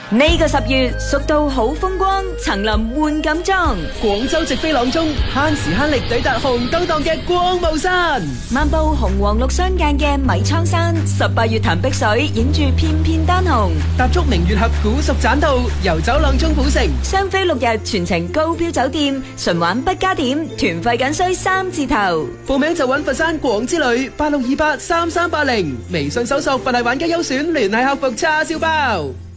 呢個10月，蜀道好風光，層林換錦裝。 廣州直飛朗中，慳時慳力抵達紅燈檔嘅光霧山。 漫步紅黃綠相間嘅米倉山，18月潭碧水映住片片丹紅。 踏足明月峽古蜀棧道，遊走朗中古城。 雙飛6日，全程高標酒店，純玩不加點，團費僅需3字頭。 報名就揾佛山廣之旅86283380，微信搜索佛系玩家優選聯繫客服叉燒包。